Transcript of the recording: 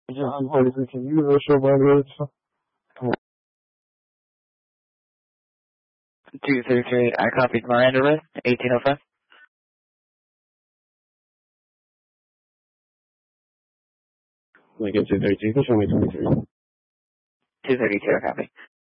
John, what is it? Can you show my words? 233, I copied Miranda Red, 1805. Lincoln 232, show me 23. 232, I copy.